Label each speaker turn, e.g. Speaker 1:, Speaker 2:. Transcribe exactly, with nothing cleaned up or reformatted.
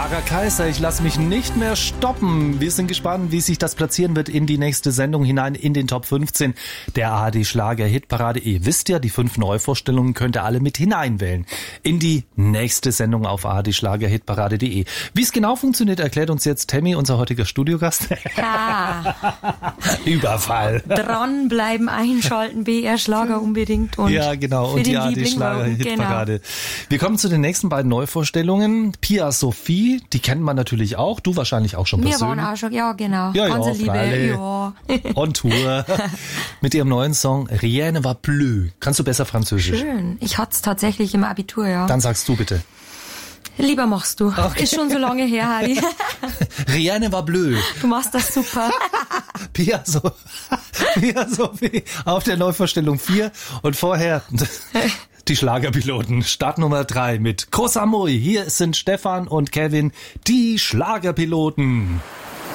Speaker 1: Sarah Kaiser, ich lasse mich nicht mehr stoppen. Wir sind gespannt, wie sich das platzieren wird in die nächste Sendung hinein, in den Top fünfzehn der A R D Schlager Hitparade. Ihr wisst ja, die fünf Neuvorstellungen könnt ihr alle mit hineinwählen in die nächste Sendung auf a r d schlager hitparade punkt d e. Wie es genau funktioniert, erklärt uns jetzt Tammy, unser heutiger Studiogast.
Speaker 2: Ja.
Speaker 1: Überfall.
Speaker 2: Dranbleiben, einschalten, B R Schlager unbedingt. Und
Speaker 1: ja, genau. Und die A R D Schlager Hitparade. Genau. Wir kommen zu den nächsten beiden Neuvorstellungen. Pia Sophie, die kennt man natürlich auch. Du wahrscheinlich auch schon persönlich.
Speaker 2: Wir waren auch schon, ja genau.
Speaker 1: Ja,
Speaker 2: Ganze
Speaker 1: ja,
Speaker 2: Liebe, ja.
Speaker 1: On Tour. Mit ihrem neuen Song Rien ne va plus. Kannst du besser Französisch?
Speaker 2: Schön. Ich hatte es tatsächlich im Abitur, ja.
Speaker 1: Dann sagst du bitte.
Speaker 2: Lieber machst du. Okay. Ist schon so lange her, Harry.
Speaker 1: Rien ne va plus.
Speaker 2: Du machst das super.
Speaker 1: Pia, so, Pia Sophie auf der Neuvorstellung vier und vorher die Schlagerpiloten. Start Nummer drei mit Koh Samui. Hier sind Stefan und Kevin, die Schlagerpiloten.